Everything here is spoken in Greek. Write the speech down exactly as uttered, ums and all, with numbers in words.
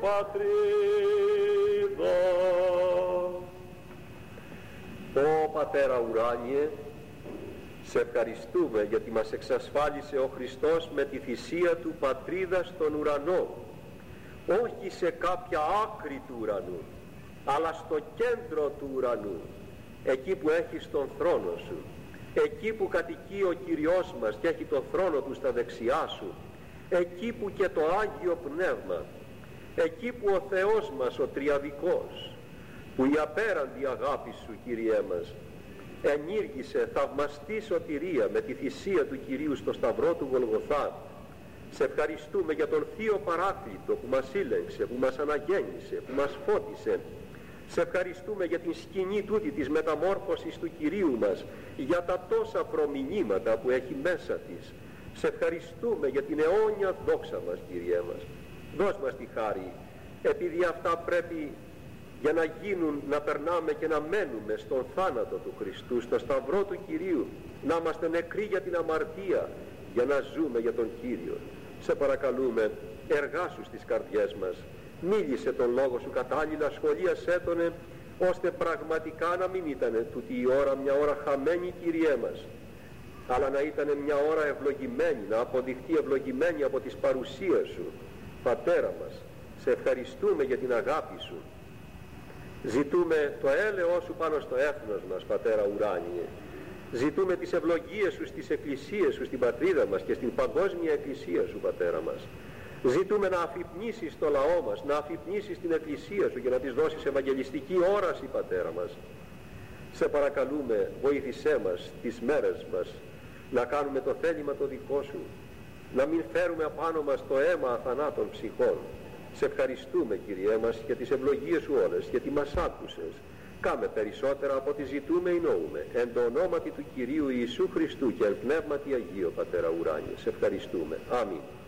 Πατρίδα. Ω Πατέρα ουράνιε, σε ευχαριστούμε γιατί μας εξασφάλισε ο Χριστός με τη θυσία του πατρίδα στον ουρανό, όχι σε κάποια άκρη του ουρανού, αλλά στο κέντρο του ουρανού, εκεί που έχεις τον θρόνο σου, εκεί που κατοικεί ο Κυριός μας και έχει τον θρόνο του στα δεξιά σου, εκεί που και το Άγιο Πνεύμα, εκεί που ο Θεός μας ο Τριαδικός, που η απέραντη αγάπη σου, Κύριέ μας, ενήργησε θαυμαστή σωτηρία με τη θυσία του Κυρίου στο σταυρό του Γολγοθά. Σε ευχαριστούμε για τον Θείο Παράκλητο που μας ήλεγξε, που μας αναγέννησε, που μας φώτισε. Σε ευχαριστούμε για την σκηνή τούτη της μεταμόρφωσης του Κυρίου μας, για τα τόσα προμηνύματα που έχει μέσα της. Σε ευχαριστούμε για την αιώνια δόξα μας, Κύριέ μας. Δώσ' μας τη χάρη, επειδή αυτά πρέπει για να γίνουν, να περνάμε και να μένουμε στον θάνατο του Χριστού, στο σταυρό του Κυρίου, να είμαστε νεκροί για την αμαρτία, για να ζούμε για τον Κύριο. Σε παρακαλούμε, εργάσου στις καρδιές μας, μίλησε τον λόγο σου κατάλληλα, σχολίασέ τον, ώστε πραγματικά να μην ήταν τούτη η ώρα μια ώρα χαμένη, Κύριέ μας, αλλά να ήταν μια ώρα ευλογημένη, να αποδειχτεί ευλογημένη από τις παρουσίες σου. Πατέρα μας, σε ευχαριστούμε για την αγάπη σου. Ζητούμε το έλεος σου πάνω στο έθνος μας, Πατέρα ουράνιε. Ζητούμε τις ευλογίες σου στις εκκλησίες σου, στην πατρίδα μας και στην παγκόσμια εκκλησία σου, Πατέρα μας. Ζητούμε να αφυπνήσεις το λαό μας, να αφυπνήσεις την εκκλησία σου και να της δώσεις ευαγγελιστική όραση, Πατέρα μας. Σε παρακαλούμε, βοήθησέ μας τις μέρες μας να κάνουμε το θέλημα το δικό σου, να μην φέρουμε απάνω μας το αίμα αθανάτων ψυχών. Σε ευχαριστούμε, Κύριέ μας, για τις ευλογίες σου όλες, γιατί μας άκουσες. Κάμε περισσότερα από ό,τι ζητούμε ή νοούμε. Εν το ονόματι του Κυρίου Ιησού Χριστού και εν πνεύματι Αγίου, Πατέρα ουράνιε. Σε ευχαριστούμε. Αμήν.